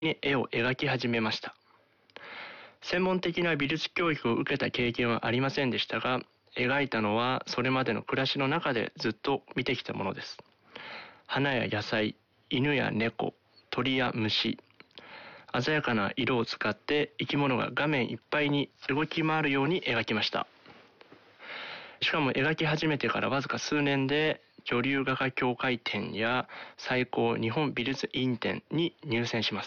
に絵を描き始めました。専門的な美術教育を受けた経験はありませんでしたが、描いたのはそれまでの暮らしの中でずっと見てきたものです。花や野菜、犬や猫、鳥や虫、鮮やかな色を使って生き物が画面いっぱいに動き回るように描きました。しかも描き始めてからわずか数年で女流画家協会展や最高日本美術院展に入選します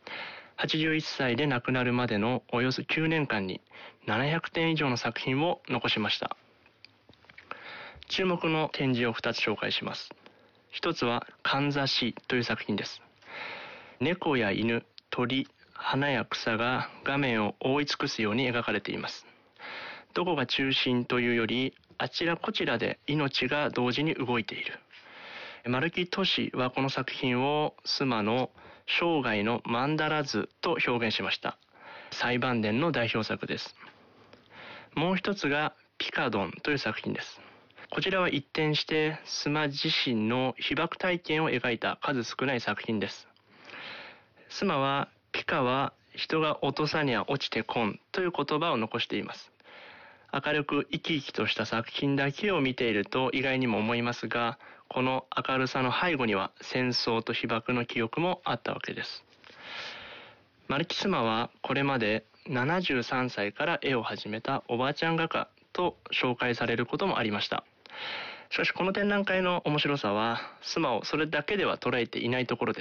。81歳で亡くなるまでのおよそ9年間に700点以上の作品を残しました。注目の展示を2つ紹介します。一つはかんざしという作品です。猫や犬、鳥、花や草が画面を覆い尽くすように描かれています。どこが中心というより、あちらこちらで命が同時に動いている。丸木俊はこの作品を須磨の生涯のマンダラ図と表現しました。最晩年の代表作です。もう一つがピカドンという作品です。こちらは一転して須磨自身の被爆体験を描いた数少ない作品です。須磨はピカは人が落とさにゃ落ちてこんという言葉を残しています。明るく生き生きとした作品だけを見ていると意外にも思いますが、この明るさの背後には戦争と被爆の記憶もあったわけです。丸木須磨はこれまで73歳から絵を始めたおばあちゃん画家と紹介されることもありました。しかしこの展覧会の面白さは須磨をそれだけでは捉えていないところです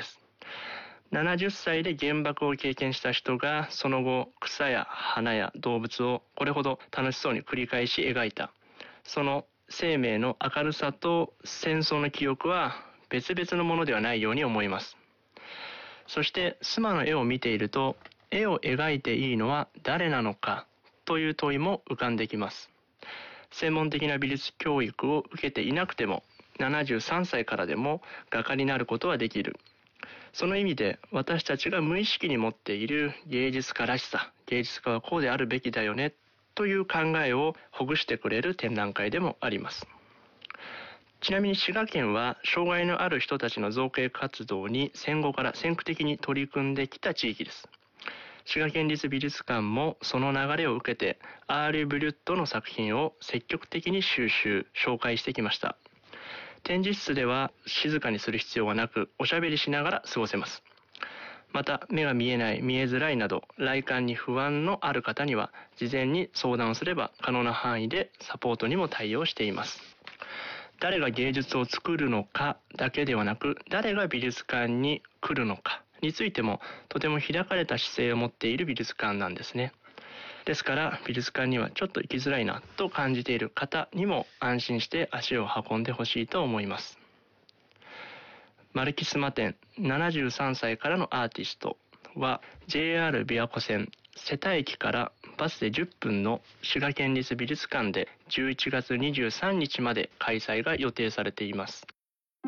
。70歳で原爆を経験した人がその後草や花や動物をこれほど楽しそうに繰り返し描いた。その生命の明るさと戦争の記憶は別々のものではないように思います。そして須磨の絵を見ていると、絵を描いていいのは誰なのかという問いも浮かんできます。専門的な美術教育を受けていなくても73歳からでも画家になることはできる。その意味で私たちが無意識に持っている芸術家らしさ、芸術家はこうであるべきだよねという考えをほぐしてくれる展覧会でもあります。ちなみに滋賀県は障害のある人たちの造形活動に戦後から先駆的に取り組んできた地域です。滋賀県立美術館もその流れを受けてアール・ブリュットの作品を積極的に収集、紹介してきました。展示室では静かにする必要はなく、おしゃべりしながら過ごせます。また目が見えない、見えづらいなど来館に不安のある方には事前に相談をすれば可能な範囲でサポートにも対応しています。誰が芸術を作るのかだけではなく、誰が美術館に来るのかについてもとても開かれた姿勢を持っている美術館なんですね。ですから美術館にはちょっと行きづらいなと感じている方にも安心して足を運んでほしいと思います。丸木須磨展73歳からのアーティストは JR 琵琶湖線瀬田駅からバスで10分の滋賀県立美術館で11月23日まで開催が予定されています。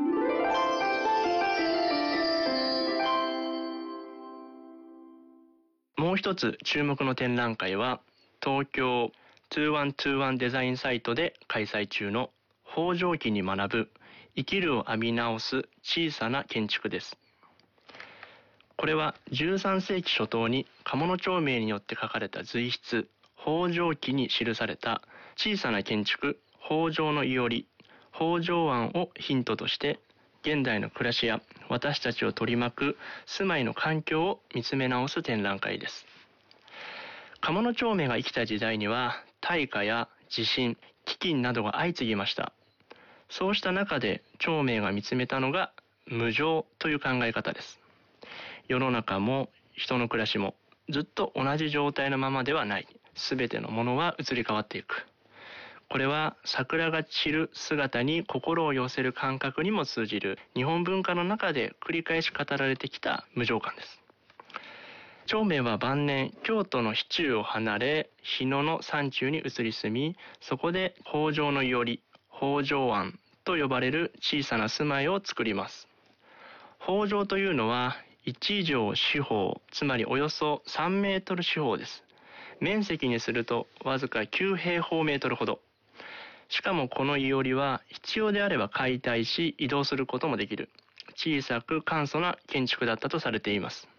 もう一つ注目の展覧会は東京2121デザインサイトで開催中の北条記に学ぶ生きるを編み直す小さな建築です。これは13世紀初頭に鴨長明によって書かれた随筆北条記に記された小さな建築北条のいおり、北条庵をヒントとして現代の暮らしや私たちを取り巻く住まいの環境を見つめ直す展覧会です。鴨長明が生きた時代には大火や地震、飢饉などが相次ぎました。そうした中で長明が見つめたのが無常という考え方です。世の中も人の暮らしもずっと同じ状態のままではない。すべてのものは移り変わっていく。これは桜が散る姿に心を寄せる感覚にも通じる日本文化の中で繰り返し語られてきた無常感です。長明は晩年京都の市中を離れ日野の山中に移り住み、そこで北条のいおり、北条庵と呼ばれる小さな住まいを作ります。北条というのは1畳四方、つまりおよそ3メートル四方です。面積にするとわずか9平方メートルほど。しかもこのいおりは必要であれば解体し移動することもできる小さく簡素な建築だったとされています。